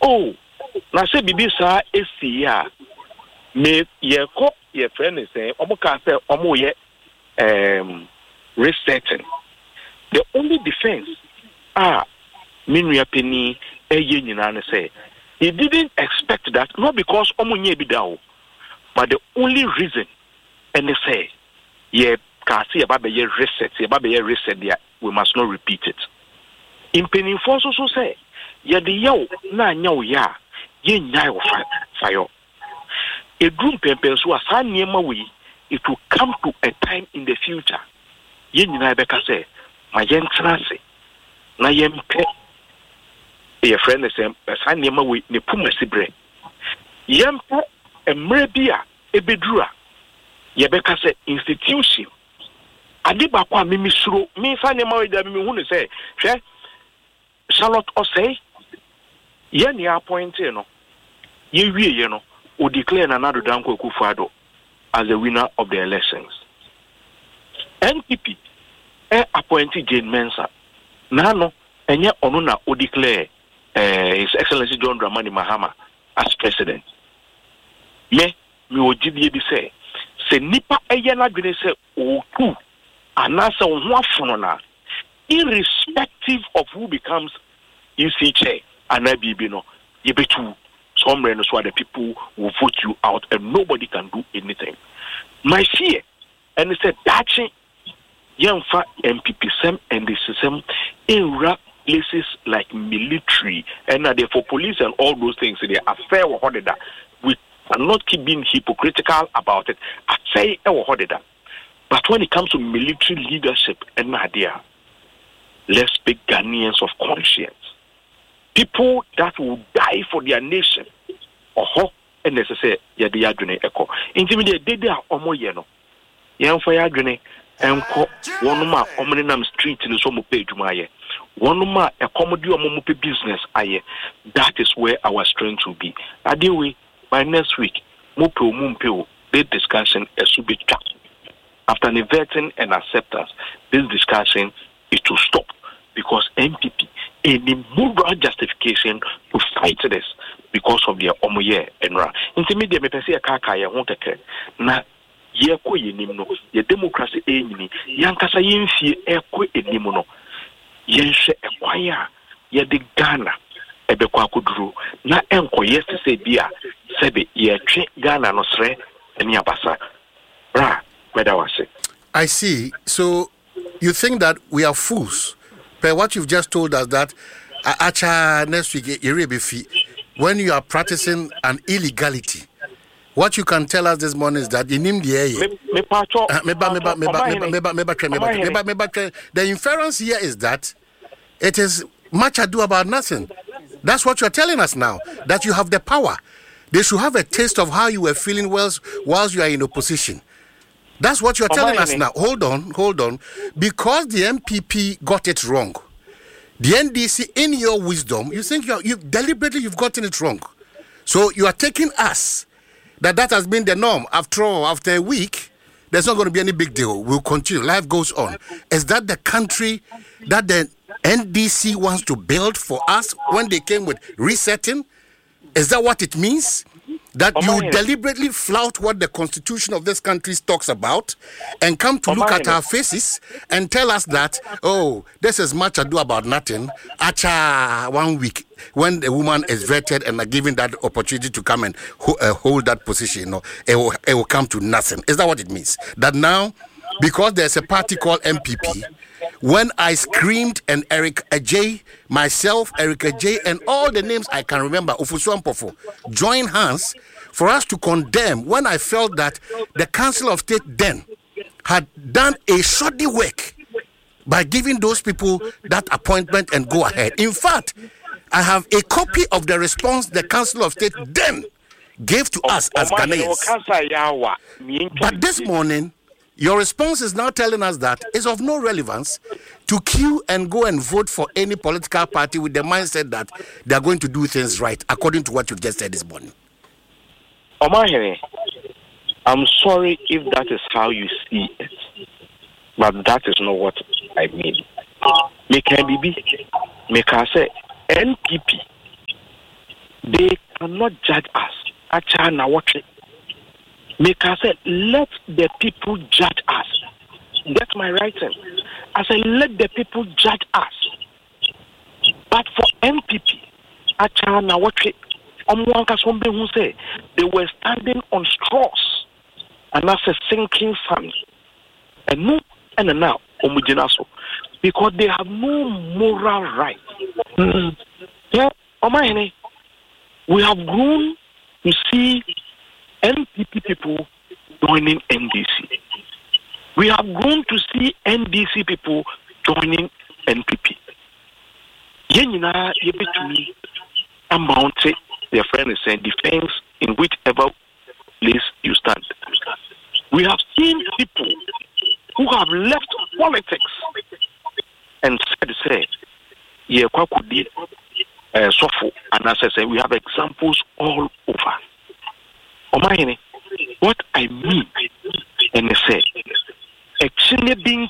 oh, na say bibi sa esi ya me ye ko ye friend say omuka say omu ye resetting. The only defense Minria Penny eye nyina say he didn't expect that, not because omunye bidao, but the only reason and they say ye kasi about ye reset there, we must not repeat it. In Penny Force also say ye the yo na nyaw ya ye nyai of fire. A group pempens who are near we, it will come to a time in the future. Ye nyina beka say my yen trance na yempe your friend is a near we ne puma sibre. Yempe a mrebia ebedrua. Yebeka say institution. Adiba kwa mimi suro mi fa ne ma we da mi hu say hwe Charlotte Osei ye ne appoint no ye wie ye no o declare Nana Danko Akufo-Addo as the winner of the elections. NPP appointed Jane Mensah. Nano enye ono na o declare His Excellency John Dramani Mahama as president. Me ojidie bi se nipa eye na dwene se o ku anasa ho afono na, irrespective of who becomes EC chair and IBB no, you bet you somewhere no so the people will vote you out and nobody can do anything. My fear, and it said that young fa MPP sem and the system in places like military and therefore police and all those things, they are fair or harder. We cannot keep being hypocritical about it. I say or harder. But when it comes to military leadership and idea, let's be Ghanaians of conscience. People that will die for their nation. And necessary, ya the adrene echo. Intimidate, they are omo yeno. Yan for adrene, and one ma omenam street in the Somo page, my one ma a comedy or momope business. That is where our strength will be. Adiwe, by next week, Mopo Mumpeo, this discussion is to be tracked. After vetting and acceptance, this discussion is to stop because MPP any moral justification to fight this because of their omoye and ra. Intermediate me pese akaka ya honteke na ye ko yenim no ye democracy enyini yankasa yemfie ekwo enim no yenhwe ekwaya ye de Ghana ebekwa akoduro na enko yesese bia sebe ye twe Ghana no sre eni abasa ra. I see. So you think that we are fools? But what you've just told us that next week when you are practicing an illegality, what you can tell us this morning is that in India, the inference here is that it is much ado about nothing. That's what you're telling us now, that you have the power. They should have a taste of how you were feeling whilst you are in opposition. That's what you're telling us now. Hold on. Because the MPP got it wrong. The NDC, in your wisdom, you think you deliberately you've gotten it wrong. So you are taking us that has been the norm. After all, after a week, there's not going to be any big deal. We'll continue. Life goes on. Is that the country that the NDC wants to build for us when they came with resetting? Is that what it means? That you deliberately flout what the constitution of this country talks about and come to look at our faces and tell us that, oh, this is much ado about nothing. 1 week when the woman is vetted and are given that opportunity to come and hold that position, it will come to nothing. Is that what it means? That now, because there's a party called MPP, when I screamed and Eric Ajay, myself, Eric Ajay, and all the names I can remember, Ofusu Ampofo, joined hands for us to condemn when I felt that the Council of State then had done a shoddy work by giving those people that appointment and go ahead. In fact, I have a copy of the response the Council of State then gave to us as Ghanaians. But this morning, your response is now telling us that it's of no relevance to queue and go and vote for any political party with the mindset that they are going to do things right, according to what you've just said this morning. Omahere, I'm sorry if that is how you see it, but that is not what I mean. Make NPP, make us say NPP they cannot judge us. Acha na watch it. Make us say, let the people judge us. That's my writing. I said, let the people judge us. But for MPP, Acha na watch it. Who say they were standing on straws and that's a sinking sand. And no, and now, because they have no moral right. Yeah, we have grown to see NPP people joining NDC. We have grown to see NDC people joining NPP. Yenina yebetumi amounted. Their friend is saying defense in whichever place you stand. We have seen people who have left politics and said, "Yeah, could be suffer." And as I say, we have examples all over. What I mean, and I say, actually being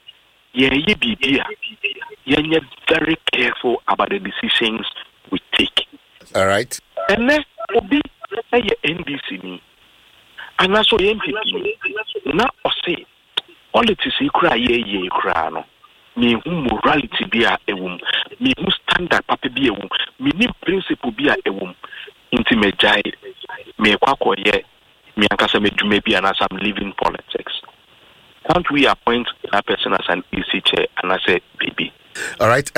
you're very careful about the decisions we take. All right. And then obi NDC ni and also MPP na say politics ikra ye ikra no me morality bi a ewum me standard papa bi ewum me ni principle bi a ewum inti mejai me kwakoye me ankasa medwuma bi and as I'm leaving politics. Can't we appoint that person as an EC chair and I say baby? All right,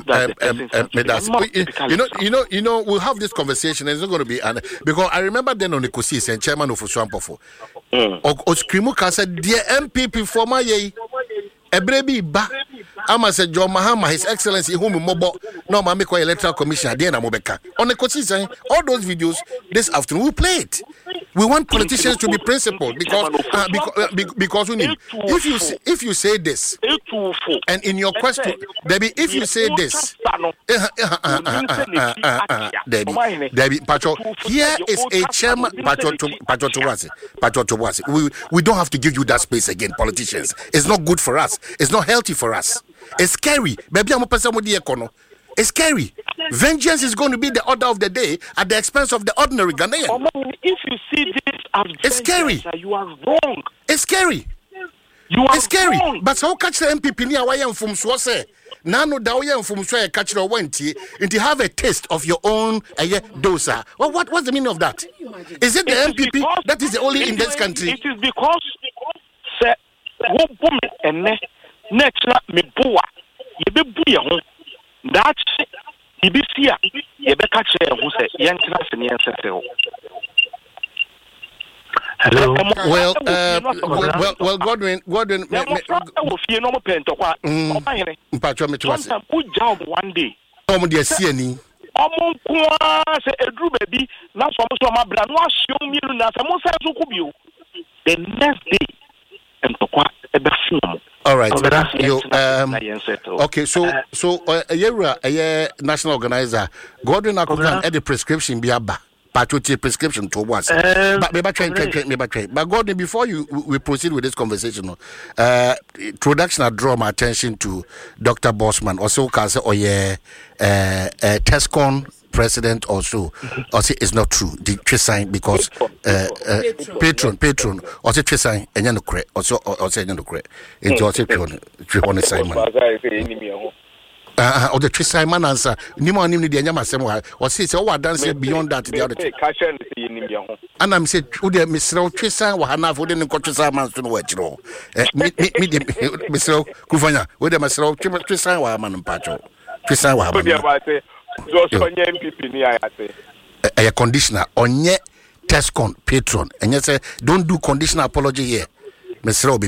you know, we'll have this conversation. It's not going to be because I remember then on the Kosis and chairman of Oswampofo. Oskrimuka said, "Dear MPP former ye, ebrebi ba." Ama said John Mahama, His Excellency, whom mobo no mamiko electoral commission at the end of Mobeka. On the Kosis, all those videos this afternoon we play it. We want politicians to be principled because we need. If you say this, and in your question, Debbie, if you say this, Debbie, Pacho, here is a chairman, Pacho Towasi. We don't have to give you that space again, politicians. It's not good for us. It's not healthy for us. It's scary. It's scary. Vengeance is going to be the order of the day at the expense of the ordinary Ghanaian. If you see this as it's scary. You are wrong. It's scary. It's scary. Wrong. But how catch the MPP near why from Swase? Nano Dawaya from Sway catch the wenti and to have a taste of your own dosa. Well, what's the meaning of that? Is it the MPP that is the only in this country? It is because woman and natural me boa. You be buya. That's Ibisia, Yebeka who said, Yankas and Yansel. Hello. Well, Godwin, fear no pen to what? Good job one day. Oh, dear, see say a drew baby, not from my brand, was show me, the next day, and to what a before. All right. Okay. So a national organizer. Gordon Akukan had the prescription biaba. Patriotic prescription to us. But Gordon, before we proceed with this conversation, introduction I draw my attention to Dr. Bossman. Also, Kase Oye, Tescon president also say it's not true. The Trisine because patron also Trisine and Yanukre also Yanukre into also Tripon Simon. Or the Trisine man answer Nimo Nimni the Yamasema or say so what dance beyond that the other and I'm said Udia Mr. Trisine or Hana for the Cotrisaman to know what you know. Mr. Kufanya, with the Mr. Trisine or Man Pacho. Trisine or a conditioner on ye Tescon patron and you say don't do conditional apology here. Mr. Robi.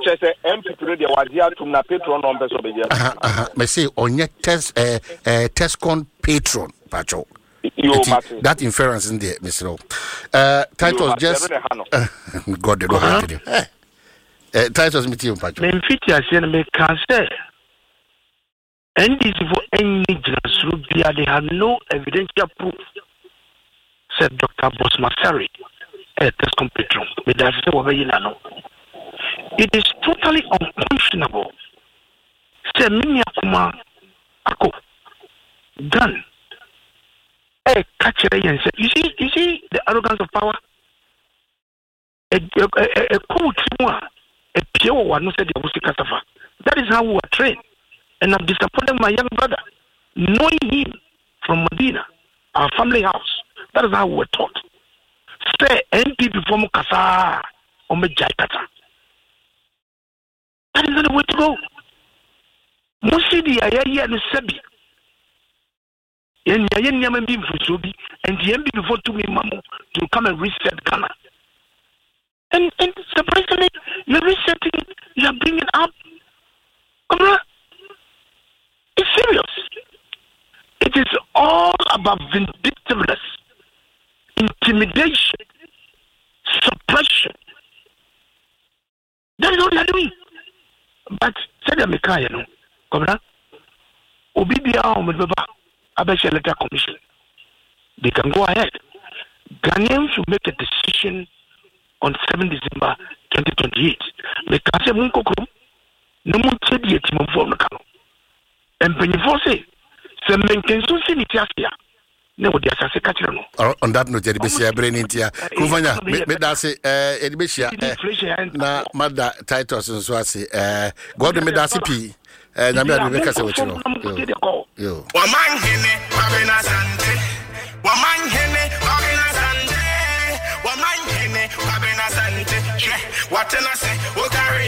Me say on ye Tescon patron, Pacho. That inference in there, Mr. Rob. Title just God the Lord. Titles meet you, Pacho. Me can say. And this for any Rubia, they have no evidential proof, said Dr. Bosmasari at Tescon Petron. It is totally unconscionable. Say, Minya Kuma Ako, done. catch you see the arrogance of power. A cool team, a pure one who said the Wusi Kasafa. That is how we are trained. And I'm disappointed my young brother, knowing him from Medina, our family house. That is how we were taught. Say MP before Mukasa or Mejaikata. That is not the way to go. Musidi Ayaya no Sebi. And the MP before to me, Mamu, to come and reset Ghana. And surprisingly, you're resetting, you're bringing up. Come on. It's serious. It is all about vindictiveness, intimidation, suppression. That is all they are doing. But, say the Mekaya, no. Come on. Obibia Omebaba, Abesha Letter Commission. They can go ahead. Ghanaians should make a decision on 7 December 2028. Mekase Munkokrom, no more Tedi Timon Nakano. And when you say, some maintains Sinitiasia. No, there's a secretary. On that note, Edibisia, brain India, Kuvanya, Medasi, Edibisia, na Mada Titus and Swasi, God Medasi P. Namia Rebecca Sawachino. Waman Hene, Babina Sante, Waman Hene, Babina Sante, Waman Hene, Babina Sante, what can I say? We'll carry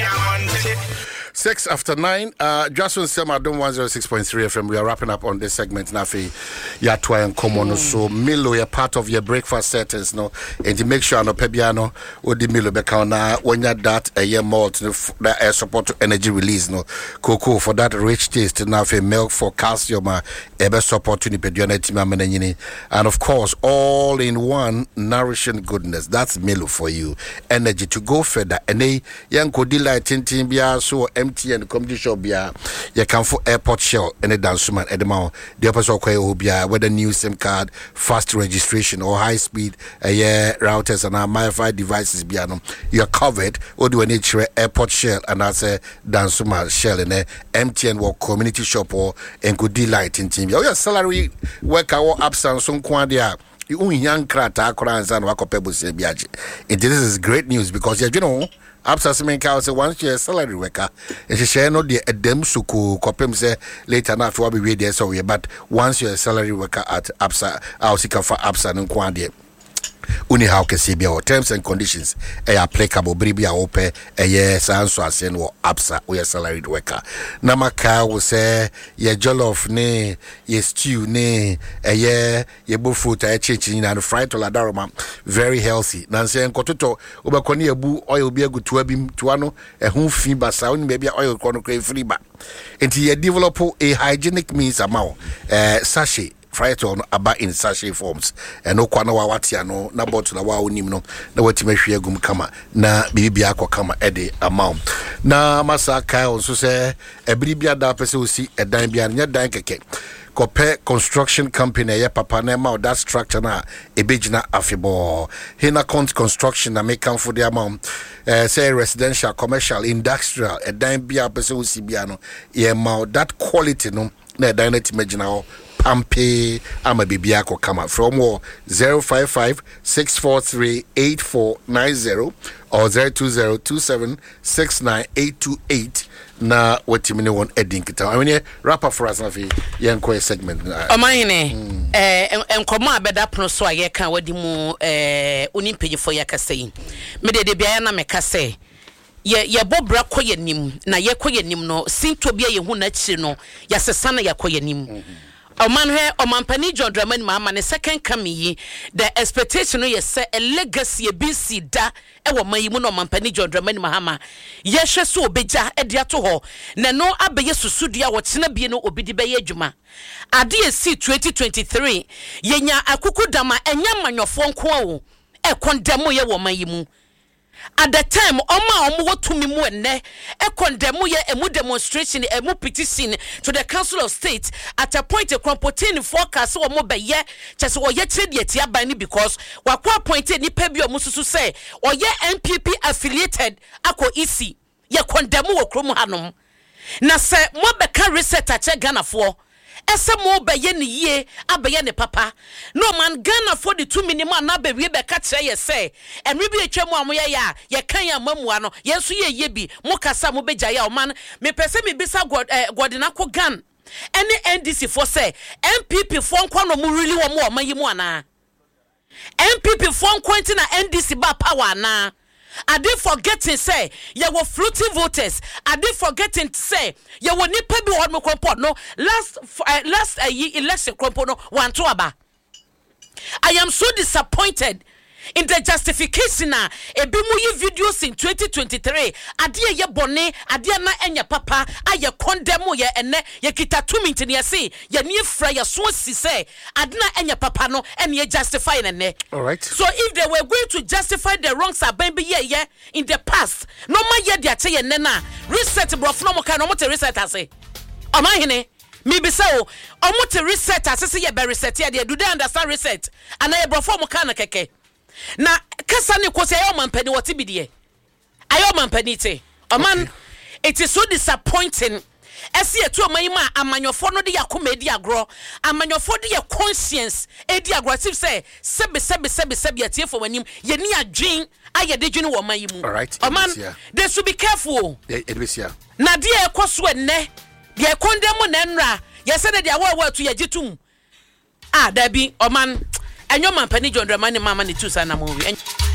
on. 6 after 9, just on Selma Dome 106.3 FM. We are wrapping up on this segment. Nafi Yatwa and Komono. So Milo, you're part of your breakfast settings, no, and to make sure no pebiano or the Milo Becana when you're that a year malt that support to energy release, no cocoa for that rich taste. Nafi milk for calcium, ebe support to the and of course, all in one nourishing goodness. That's Milo for you. Energy to go further. And they young Kodila Tintin Bia so MTN comedy shop bia you can for airport shell and a dance man at the mount the episode bia whether new SIM card, fast registration or high speed routers and our MiFi devices bia no you're covered or do a nature airport shell and that's a dance man shell in a MTN or community shop or and could delight in team your salary worker or absence some quantia you young crata crans and wakopebo biaji. And this is great news because you know Absa men ka say once you salary worker and she share no the edem suku kopem say later na after we there so we but once you're a salary worker at Absa ausika for Absa nko ade uni how can see be our terms and conditions applicable bribia ope sanso asen wo Absa we salaried worker namaka will say ye jollof ne ye stew ne ye bullfruit chicken and fried to ladaroma very healthy nanse nkototo obekoni ebu oil bi agutu abim tuano ehun fi basa oni be oil kono kre free ba enti ye develop a hygienic means amount sachet fried on about in sachet forms and no kwana wa watia no na bottle wa onim no na watime hwe agum kama na bibia akokama ede amount na masaka on so say ebiribia da pese osi edan bia nya dan keke kope construction company ya papa na ma that structure na ebejina afibo hina construction na make am for the amount say residential commercial industrial edan bia pese osi bia no ye ma that quality no na edan na timagina Ampe ama bibia ko kama from 055-643-8490 or 020-2769-828 na watimine won edin kita. I mean wrap up for us na fi yenko segment. Omayene enkomo abeda pono so aye kan wadi mu onimpeji fo yakasei. Me de bia na me kase ye bobra koyenim na ye koyenim no sinto bia ye hu na chi no yasesa na yakoyenim. Omanpani John Dramani Mama ne second coming the expectation no yes a legacy BC da e wo mayimu no Omanpani John Dramani Mahama ye hwe so obeja e dia to ho na no abeye susudua wo kena bie no obidi be ye adwuma ade esi 2023 yenya akuku dama enya manyofo nko awo e kondemo ye wo mayimu. At the time, Oma Omotumi Muene, a condemn emu demonstration, emu petition to the Council of State at a point a compoting forecast or more by ye, just or yet yet bani because wakwa appointed ni pebio mususu say, or ye MPP affiliated ako isi, ye condemn o kromu hanum. Na se mo beka reset at Ghana for. ese mo be ye ne yie abeye ne papa no man Ghana for the 2 minimum na be we be ka kire ye say enri bi etwa mu amoye ya ye kan ya mamua no ye so ye bi mo kasa mo be gya ya o man me pese me bisa godina ko gan ene NDC for say MPP for nkwa no mo really wo mo mayimu ana MPP for nkwa na NDC ba power na I did forgetting say you were floating voters. I did forgetting say you were nipa bi won mo kwampo no last election kwampo no wan to aba. I am so disappointed in the justification na ebi mu yi videos in 2023 ade ye bone ade na enya papa aye condemn ye ene ye kita 2 minutes ne say ye ne fra ye so si say ade na enya papa no ene ye justify ne. All right. So if they were going to justify the wrongs aban be ye in the past no ma ye de ache ye ne na reset brof no mo kan no mo te reset ase o ma hene me be say o mo te reset ase se ye be reset ye do they understand reset and ye brof mo kan na keke na kasa ne kwose ayo mampani wote bidie ayo mampani te o man it is so disappointing esi etu omanima amanyofo no de yakoma edi agro amanyofo de ye conscience edi agro say sebe atiefo wanim ye ni adwen aye de dwene wo mayimu all right o man they should be careful na de ekoso enne de condemn na nra ye say de awa to ye gitum da bi o man enyo mampani John Dramani mama ni tu sana mo wi